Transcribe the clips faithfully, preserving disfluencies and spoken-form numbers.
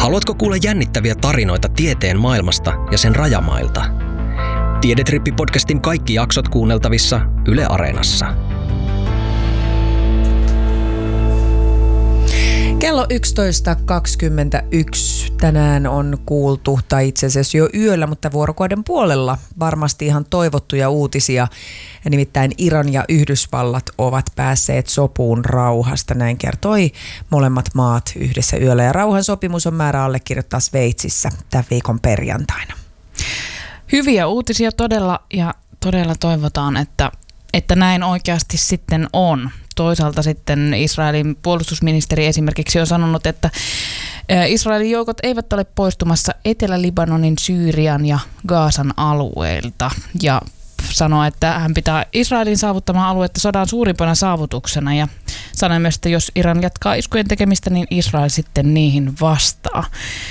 Haluatko kuulla jännittäviä tarinoita tieteen maailmasta ja sen rajamailta? Tiedetrippi-podcastin kaikki jaksot kuunneltavissa Yle Areenassa. Kello yksitoista kaksikymmentäyksi tänään on kuultu, tai itse asiassa jo yöllä, mutta vuorokauden puolella varmasti ihan toivottuja uutisia. Nimittäin Iran ja Yhdysvallat ovat päässeet sopuun rauhasta, näin kertoi molemmat maat yhdessä yöllä. Ja rauhansopimus on määrä allekirjoittaa Sveitsissä tämän viikon perjantaina. Hyviä uutisia todella, ja todella toivotaan, että, että näin oikeasti sitten on. Toisaalta sitten Israelin puolustusministeri esimerkiksi on sanonut, että Israelin joukot eivät ole poistumassa Etelä-Libanonin, Syyrian ja Gaasan alueilta. Ja sanoi, että hän pitää Israelin saavuttamaa aluetta sodan suurimpana saavutuksena. Ja sanoi myös, että jos Iran jatkaa iskujen tekemistä, niin Israel sitten niihin vastaa.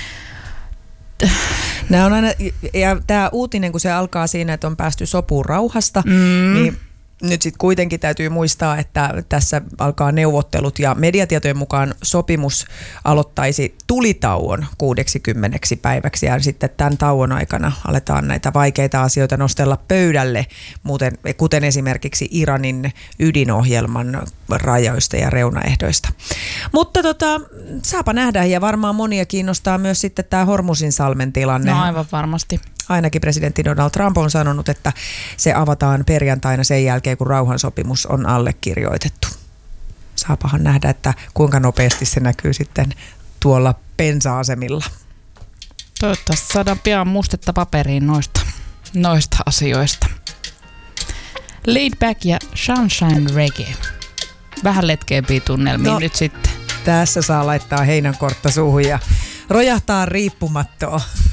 Nämä on aina, ja tämä uutinen, kun se alkaa siinä, että on päästy sopuun rauhasta, mm. niin nyt sitten kuitenkin täytyy muistaa, että tässä alkaa neuvottelut ja mediatietojen mukaan sopimus aloittaisi tulitauon kuudeksikymmeneksi päiväksi ja sitten tämän tauon aikana aletaan näitä vaikeita asioita nostella pöydälle, muuten, kuten esimerkiksi Iranin ydinohjelman rajoista ja reunaehdoista. Mutta tota, saapa nähdä, ja varmaan monia kiinnostaa myös sitten tämä Hormuzin salmen tilanne. No aivan varmasti. Ainakin presidentti Donald Trump on sanonut, että se avataan perjantaina sen jälkeen, kun rauhansopimus on allekirjoitettu. Saapahan nähdä, että kuinka nopeasti se näkyy sitten tuolla bensa-asemilla. Toivottavasti saadaan pian mustetta paperiin noista, noista asioista. Laid Back ja Sunshine Reggae. Vähän letkeämpiä tunnelmia no, nyt sitten. Tässä saa laittaa heinänkortta suuhun ja rojahtaa riippumattoa.